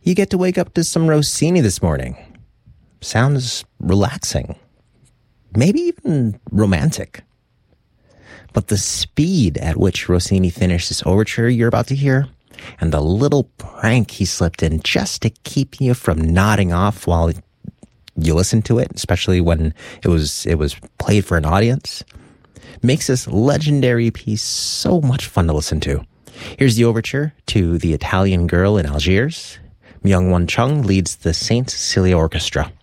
You get to wake up to some Rossini this morning. Sounds relaxing. Maybe even romantic. But the speed at which Rossini finished this overture you're about to hear, and the little prank he slipped in just to keep you from nodding off while you listen to it, especially when it was played for an audience, makes this legendary piece so much fun to listen to. Here's the overture to The Italian Girl in Algiers. Myung-Whun Chung leads the Saint Cecilia Orchestra.